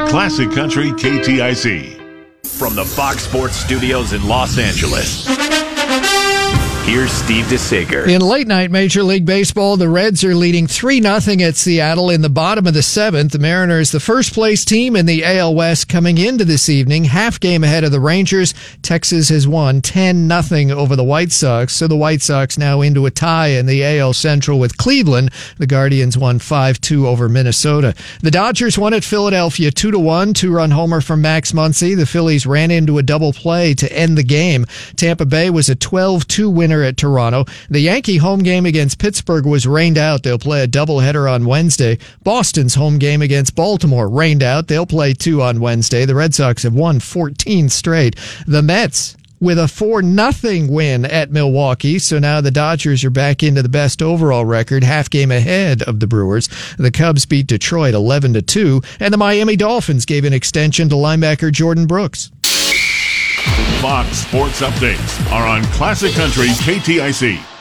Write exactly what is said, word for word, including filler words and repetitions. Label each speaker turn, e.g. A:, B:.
A: Classic Country K T I C.
B: From the Fox Sports Studios in Los Angeles, here's Steve DeSager.
C: In late-night Major League Baseball, the Reds are leading three nothing at Seattle in the bottom of the seventh. The Mariners, the first-place team in the A L West coming into this evening, half game ahead of the Rangers. Texas has won ten nothing over the White Sox, so the White Sox now into a tie in the A L Central with Cleveland. The Guardians won five two over Minnesota. The Dodgers won at Philadelphia two to one, two-run homer from Max Muncy. The Phillies ran into a double play to end the game. Tampa Bay was a twelve two winner at Toronto. The Yankee home game against Pittsburgh was rained out. They'll play a doubleheader on Wednesday. Boston's home game against Baltimore rained out. They'll play two on Wednesday. The Red Sox have won fourteen straight. The Mets with a four nothing win at Milwaukee. So now the Dodgers are back into the best overall record, half game ahead of the Brewers. The Cubs beat Detroit eleven to two, and the Miami Dolphins gave an extension to linebacker Jordan Brooks.
A: Fox Sports Updates are on Classic Country K T I C.